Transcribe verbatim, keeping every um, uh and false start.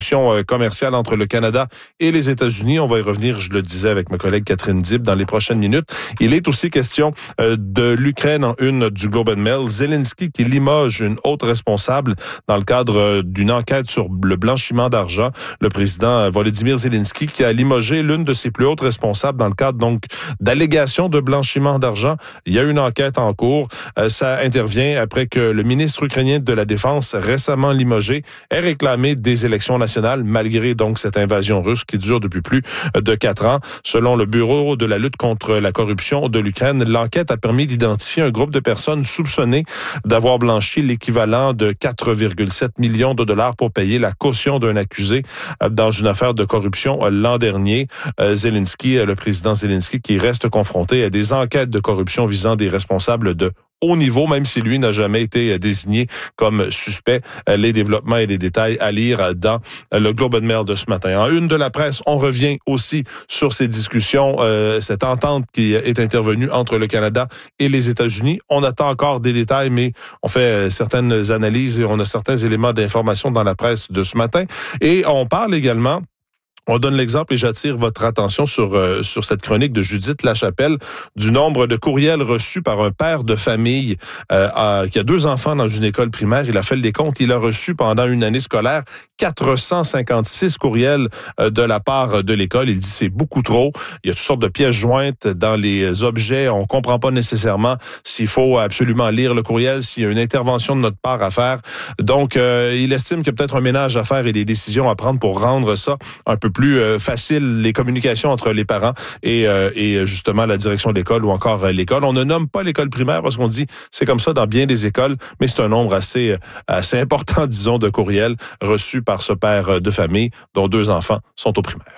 discussions euh, commerciales entre le Canada et les États-Unis. On va y revenir, je le disais, avec ma collègue Catherine Dib dans les prochaines minutes. Il est aussi question euh, de l'Ukraine en une du Globe and Mail. Zelensky qui limoge une haute responsable dans le cadre euh, d'une enquête sur le blanchiment d'argent. Le président euh, Volodymyr Zelensky qui a limogé l'une de ses plus hautes responsables dans le cadre donc d'allégations de blanchiment d'argent. Il y a une enquête en cours. Euh, ça intervient après que le ministre ukrainien de la Défense, récemment limogé, ait réclamé des élections nationales, malgré donc cette invasion russe qui dure depuis plus de quatre ans. Selon le Bureau de la lutte contre la corruption de l'Ukraine, l'enquête a permis d'identifier un groupe de personnes soupçonnées d'avoir blanchi l'équivalent de quatre virgule sept millions de dollars pour payer la caution d'un accusé dans une affaire de corruption l'an dernier. Zelensky, le président Zelensky, qui reste confronté à des enquêtes de corruption visant des responsables de haut niveau, même si lui n'a jamais été désigné comme suspect. Les développements et les détails à lire dans le Globe and Mail de ce matin. En une de la presse, on revient aussi sur ces discussions, euh, cette entente qui est intervenue entre le Canada et les États-Unis. On attend encore des détails, mais on fait certaines analyses et on a certains éléments d'information dans la presse de ce matin. Et on parle également On donne l'exemple et j'attire votre attention sur euh, sur cette chronique de Judith Lachapelle du nombre de courriels reçus par un père de famille euh, à, qui a deux enfants dans une école primaire. Il a fait le décompte. Il a reçu pendant une année scolaire quatre cent cinquante-six courriels euh, de la part de l'école. Il dit c'est beaucoup trop. Il y a toutes sortes de pièces jointes dans les objets. On comprend pas nécessairement s'il faut absolument lire le courriel, s'il y a une intervention de notre part à faire. Donc, euh, il estime qu'il y a peut-être un ménage à faire et des décisions à prendre pour rendre ça un peu plus euh, facile, les communications entre les parents et, euh, et justement la direction de l'école ou encore euh, l'école. On ne nomme pas l'école primaire parce qu'on dit c'est comme ça dans bien des écoles, mais c'est un nombre assez, assez important, disons, de courriels reçus par ce père de famille dont deux enfants sont au primaire.